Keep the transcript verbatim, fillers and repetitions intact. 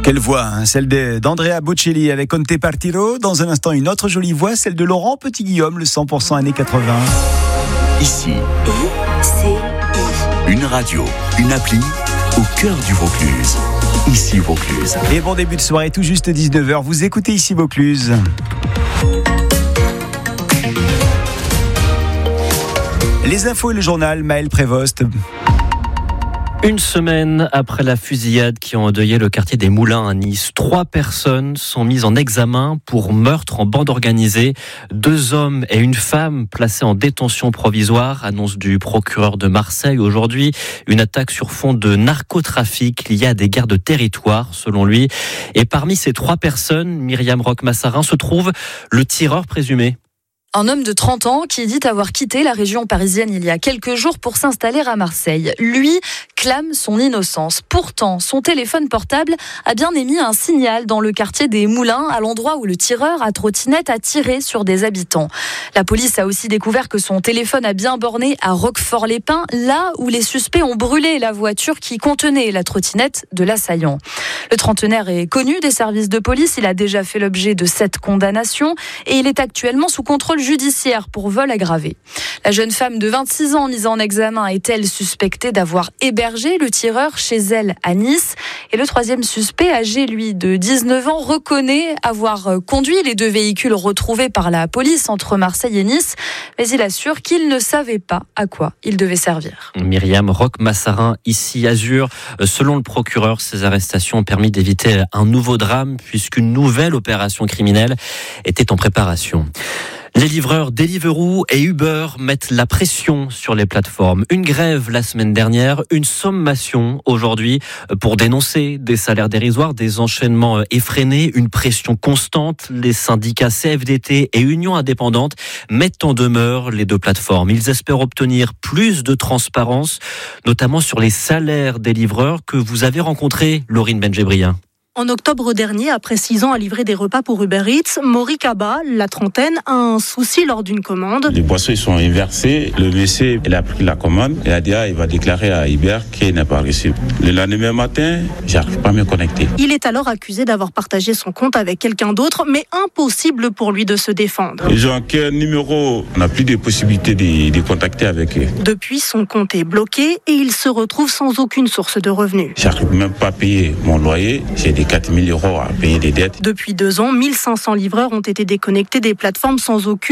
Quelle voix, hein, celle de- d'Andrea Bocelli avec Conte Partiro. Dans un instant, une autre jolie voix, celle de Laurent Petit-Guillaume, le cent pour cent années quatre-vingts. Ici, I C I. une radio, une appli au cœur du Vaucluse. Ici Vaucluse. Et bon début de soirée, tout juste dix-neuf heures. Vous écoutez ici Vaucluse. Les infos et le journal, Maël Prévost. Une semaine après la fusillade qui a endeuillé le quartier des Moulins à Nice, trois personnes sont mises en examen pour meurtre en bande organisée. Deux hommes et une femme placés en détention provisoire, annonce du procureur de Marseille aujourd'hui. Une attaque sur fond de narcotrafic liée à des guerres de territoire, selon lui. Et parmi ces trois personnes, Myriam Roch-Massarin, se trouve le tireur présumé. Un homme de trente ans qui dit avoir quitté la région parisienne il y a quelques jours pour s'installer à Marseille. Lui clame son innocence. Pourtant, son téléphone portable a bien émis un signal dans le quartier des Moulins, à l'endroit où le tireur à trottinette a tiré sur des habitants. La police a aussi découvert que son téléphone a bien borné à Roquefort-les-Pins, là où les suspects ont brûlé la voiture qui contenait la trottinette de l'assaillant. Le trentenaire est connu des services de police. Il a déjà fait l'objet de sept condamnations et il est actuellement sous contrôle judiciaire pour vol aggravé. La jeune femme de vingt-six ans mise en examen est-elle suspectée d'avoir hébergé le tireur chez elle à Nice. Et le troisième suspect, âgé lui de dix-neuf ans, reconnaît avoir conduit les deux véhicules retrouvés par la police entre Marseille et Nice. Mais il assure qu'il ne savait pas à quoi ils devaient servir. Myriam Roch-Massarin, ici Azur. Selon le procureur, ces arrestations ont permis d'éviter un nouveau drame puisqu'une nouvelle opération criminelle était en préparation. Les livreurs Deliveroo et Uber mettent la pression sur les plateformes. Une grève la semaine dernière, une sommation aujourd'hui pour dénoncer des salaires dérisoires, des enchaînements effrénés, une pression constante. Les syndicats C F D T et Union indépendante mettent en demeure les deux plateformes. Ils espèrent obtenir plus de transparence, notamment sur les salaires des livreurs que vous avez rencontrés, Laurine Benjebrien. En octobre dernier, après six ans à livrer des repas pour Uber Eats, Maury Kaba, la trentaine, a un souci lors d'une commande. Les boissons ils sont inversées. Le monsieur il a pris la commande. Il a dit ah, il va déclarer à Uber qu'il n'a pas reçu. Le lendemain matin, j'arrive pas à me connecter. Il est alors accusé d'avoir partagé son compte avec quelqu'un d'autre, mais impossible pour lui de se défendre. Ils ont quel numéro? On n'a plus de possibilité de, de contacter avec eux. Depuis, son compte est bloqué et il se retrouve sans aucune source de revenus. J'arrive même pas à payer mon loyer. J'ai des quatre mille euros à payer des dettes. Depuis deux ans, mille cinq cents livreurs ont été déconnectés des plateformes sans aucune